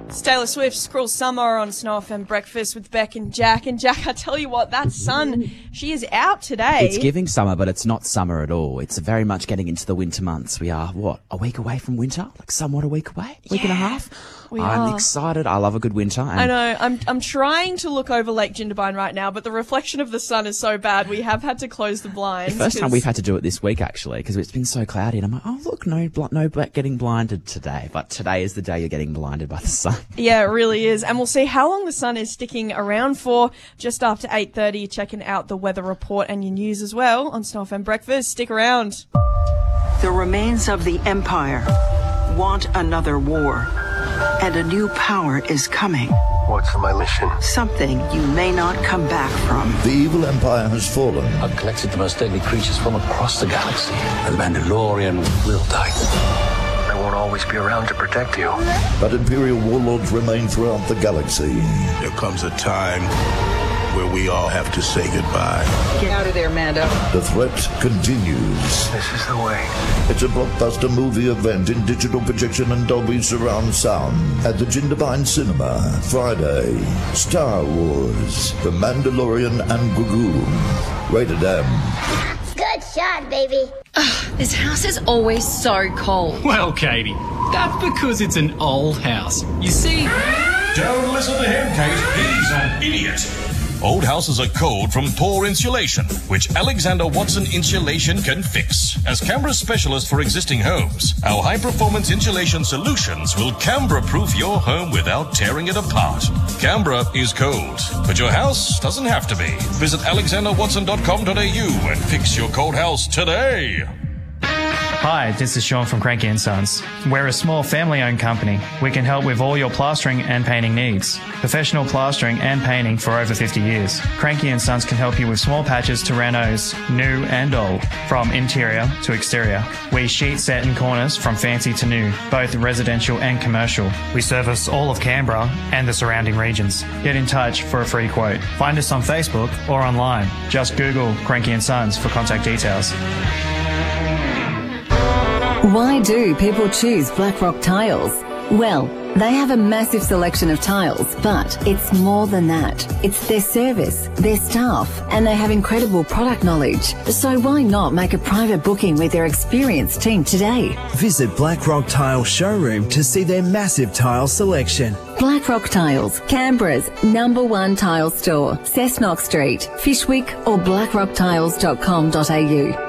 It's Taylor Swift's Cruel Summer on Snow FM Breakfast with Beck and Jack. And Jack, I tell you what, that sun, she is out today. It's giving summer, but it's not summer at all. It's very much getting into the winter months. We are, what, a week away from winter? Like somewhat a week away? Week and a half? I'm excited. I love a good winter. And I know. I'm trying to look over Lake Jindabyne right now, but the reflection of the sun is so bad, we have had to close the blinds. The first time we've had to do it this week, actually, because it's been so cloudy. And I'm like, oh, look, no getting blinded today. But today is the day you're getting blinded by the sun. Yeah, it really is. And we'll see how long the sun is sticking around for just after 8:30. Checking out the weather report and your news as well on Snow FM Breakfast. Stick around. The remains of the Empire want another war. And a new power is coming. What's my mission? Something you may not come back from. The evil empire has fallen. I've collected the most deadly creatures from across the galaxy. The Mandalorian will die. I won't always be around to protect you. But Imperial warlords remain throughout the galaxy. There comes a time where we all have to say goodbye. Get out of there, Mando. The threat continues. This is the way. It's a blockbuster movie event in digital projection and Dolby surround sound at the Jindabyne Cinema. Friday, Star Wars, The Mandalorian and Grogu. Rated M. Good shot, baby. This house is always so cold. Well, Katie, that's because it's an old house. You see... Don't listen to him, Kate. He's an idiot. Old houses are cold from poor insulation, which Alexander Watson Insulation can fix. As Canberra's specialist for existing homes, our high-performance insulation solutions will Canberra-proof your home without tearing it apart. Canberra is cold, but your house doesn't have to be. Visit alexanderwatson.com.au and fix your cold house today. Hi, this is Sean from Cranky & Sons. We're a small family-owned company. We can help with all your plastering and painting needs. Professional plastering and painting for over 50 years. Cranky & Sons can help you with small patches to renos, new and old, from interior to exterior. We sheet set in corners from fancy to new, both residential and commercial. We service all of Canberra and the surrounding regions. Get in touch for a free quote. Find us on Facebook or online. Just Google Cranky & Sons for contact details. Why do people choose Blackrock Tiles? Well, they have a massive selection of tiles, but it's more than that. It's their service, their staff, and they have incredible product knowledge. So why not make a private booking with their experienced team today? Visit Blackrock Tile Showroom to see their massive tile selection. Blackrock Tiles, Canberra's #1 tile store, Cessnock Street, Fishwick or blackrocktiles.com.au.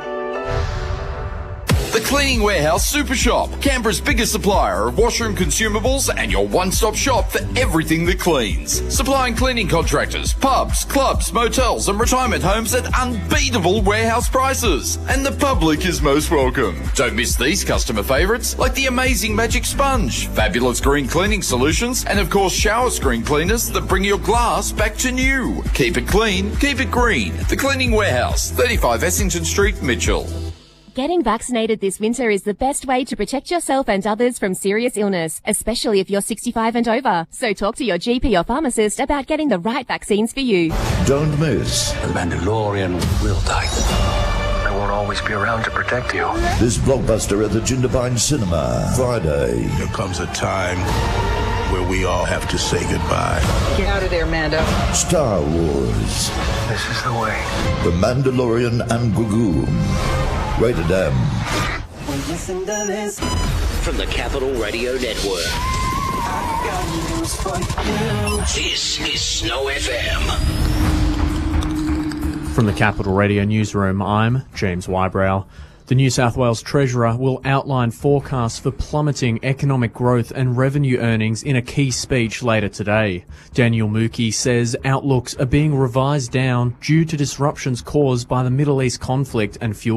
The Cleaning Warehouse Super Shop, Canberra's biggest supplier of washroom consumables and your one-stop shop for everything that cleans. Supplying cleaning contractors, pubs, clubs, motels and retirement homes at unbeatable warehouse prices. And the public is most welcome. Don't miss these customer favourites like the amazing Magic Sponge, fabulous green cleaning solutions and of course shower screen cleaners that bring your glass back to new. Keep it clean, keep it green. The Cleaning Warehouse, 35 Essington Street, Mitchell. Getting vaccinated this winter is the best way to protect yourself and others from serious illness, especially if you're 65 and over. So talk to your GP or pharmacist about getting the right vaccines for you. Don't miss. The Mandalorian will die. I won't always be around to protect you. This blockbuster at the Jindabyne Cinema. Friday. There comes a time where we all have to say goodbye. Get out of there, Mando. Star Wars. This is the way. The Mandalorian and Grogu. Rated M. Listen to this. From the Capital Radio Network. I've got news for you. This is Snow FM. From the Capital Radio Newsroom, I'm James Wybrow. The New South Wales Treasurer will outline forecasts for plummeting economic growth and revenue earnings in a key speech later today. Daniel Mookie says outlooks are being revised down due to disruptions caused by the Middle East conflict and fuel